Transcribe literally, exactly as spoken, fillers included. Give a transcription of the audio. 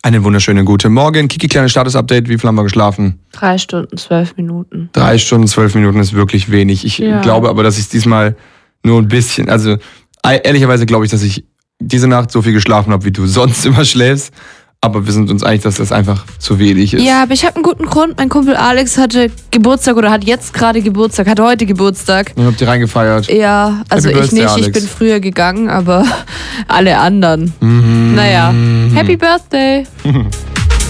Einen wunderschönen guten Morgen. Kiki, kleines Status-Update. Wie viel haben wir geschlafen? Drei Stunden, zwölf Minuten. Drei Stunden, zwölf Minuten ist wirklich wenig. Ich Ja. glaube aber, dass ich diesmal nur ein bisschen, also ehrlicherweise glaube ich, dass ich diese Nacht so viel geschlafen habe, wie du sonst immer schläfst. Aber wir sind uns einig, dass das einfach zu wenig ist. Ja, aber ich habe einen guten Grund. Mein Kumpel Alex hatte Geburtstag oder hat jetzt gerade Geburtstag, hat heute Geburtstag. Und habt ihr reingefeiert? Ja, also Happy ich nicht, Birthday, ich Alex. bin früher gegangen, aber alle anderen. Mhm. Naja, Happy Birthday!